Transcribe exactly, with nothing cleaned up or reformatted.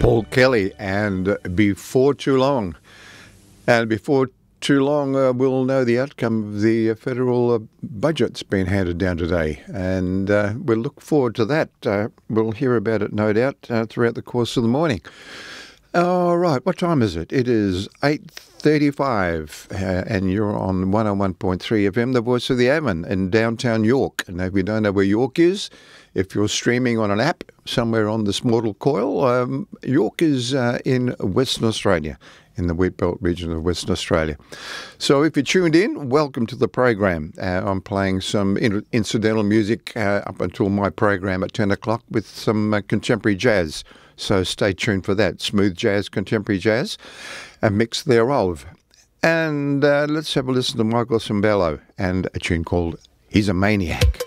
Paul Kelly, and before too long. And before too long, uh, we'll know the outcome of the uh, federal uh, budget's been handed down today. And uh, we'll look forward to that. Uh, we'll hear about it, no doubt, uh, throughout the course of the morning. All right, what time is it? It is eight thirty-five, uh, and you're on one oh one point three F M, the voice of the Avon in downtown York. And if you don't know where York is, if you're streaming on an app somewhere on this mortal coil, um, York is uh, in Western Australia, in the Wheatbelt region of Western Australia. So if you're tuned in, welcome to the program. Uh, I'm playing some in- incidental music uh, up until my program at ten o'clock with some uh, contemporary jazz. So stay tuned for that. Smooth jazz, contemporary jazz, a mix thereof. And uh, let's have a listen to Michael Sembello and a tune called He's a Maniac.